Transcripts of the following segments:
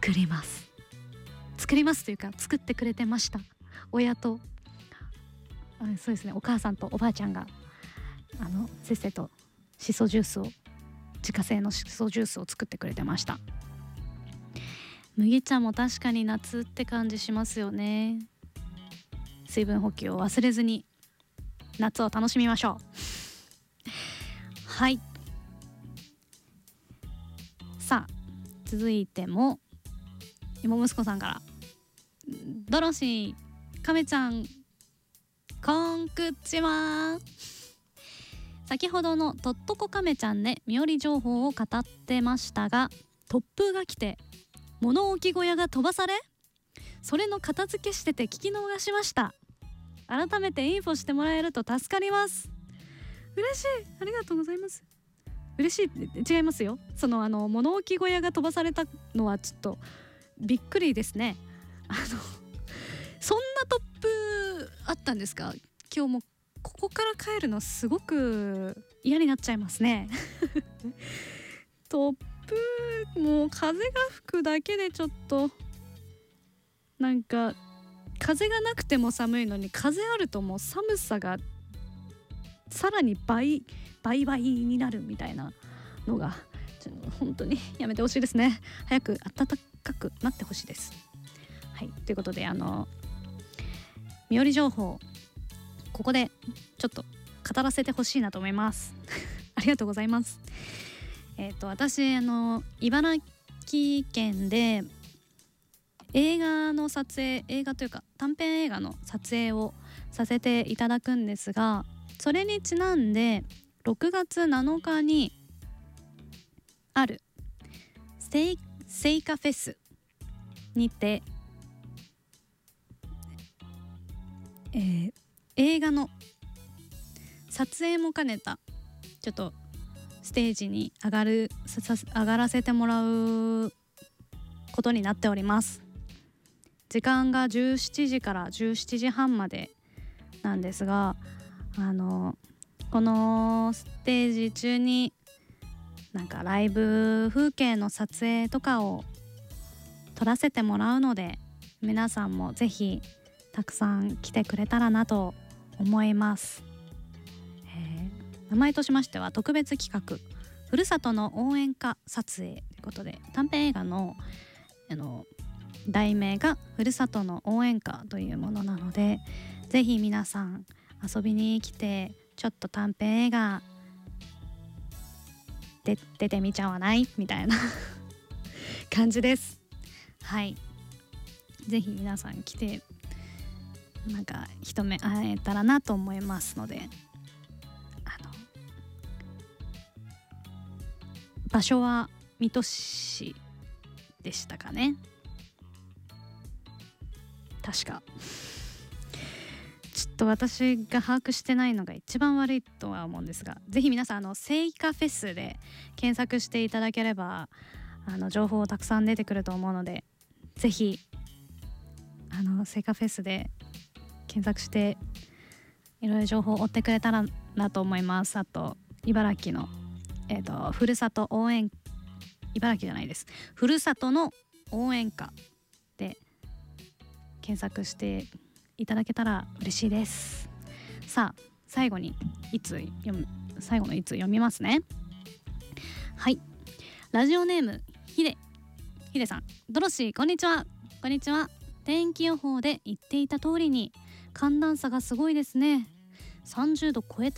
作りますというか作ってくれてました。親とそうですね、お母さんとおばあちゃんがせっせとシソジュースを自家製のシソジュースを作ってくれてました。麦茶も確かに夏って感じしますよね。水分補給を忘れずに夏を楽しみましょう。はい、さあ続いても妹息子さんから、ドロシーカメちゃんこんくちは。先ほどのとっとこカメちゃんで身寄り情報を語ってましたが、突風が来て物置小屋が飛ばされ、それの片付けしてて聞き逃しました。改めてインフォしてもらえると助かります。嬉しい、ありがとうございます。嬉しいって違いますよ。その物置小屋が飛ばされたのはちょっとびっくりですね。そんな突風あったんですか。今日もここから帰るのすごく嫌になっちゃいますね。突風、もう風が吹くだけでちょっとなんか、風がなくても寒いのに風あるともう寒さがさらに倍になるみたいなのが本当にやめてほしいですね。早く暖かくなってほしいです。はい、ということで身寄り情報ここでちょっと語らせてほしいなと思います。ありがとうございます。私茨城県で映画の撮影、映画というか短編映画の撮影をさせていただくんですが、それにちなんで6月7日にあるセイカフェスにて、映画の撮影も兼ねたちょっとステージに上がらせてもらうことになっております。時間が17時から17時半までなんですが、このステージ中になんかライブ風景の撮影とかを撮らせてもらうので、皆さんもぜひたくさん来てくれたらなと思います。名前としましては特別企画ふるさとの応援歌撮影ということで、短編映画の題名がふるさとの応援歌というものなので、ぜひ皆さん遊びに来てちょっと短編映画で出てみちゃわないみたいな感じです。はい、ぜひ皆さん来てなんか一目会えたらなと思いますので、場所は水戸市でしたかね、確か。ちょっと私が把握してないのが一番悪いとは思うんですが、ぜひ皆さんセイカフェスで検索していただければ情報たくさん出てくると思うので、ぜひセイカフェスで検索していろいろ情報を追ってくれたらなと思います。あと茨城のふるさと応援、茨城じゃないです、ふるさとの応援歌で検索していただけたら嬉しいです。さあ最後の一通読みますね。はい、ラジオネームヒデさん、ドロシーこんにちは。こんにちは。天気予報で言っていた通りに寒暖差がすごいですね。30度超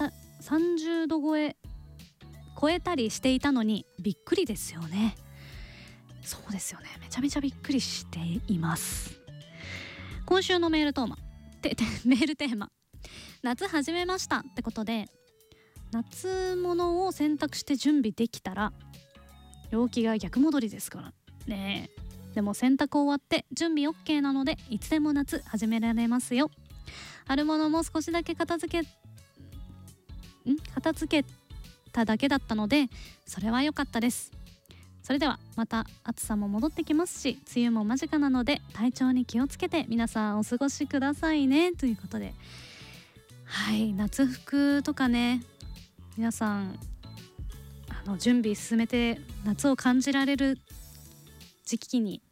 えたりしていたのにびっくりですよね。そうですよね、めちゃめちゃびっくりしています。今週のメールテーマ夏始めましたってことで、夏物を洗濯して準備できたら陽気が逆戻りですからね。でも洗濯終わって準備 OK なのでいつでも夏始められますよ。春物も少しだけ片付けただけだったのでそれは良かったです。それではまた暑さも戻ってきますし、梅雨も間近なので体調に気をつけて皆さんお過ごしくださいねということで、はい、夏服とかね、皆さん準備進めて夏を感じられる時期に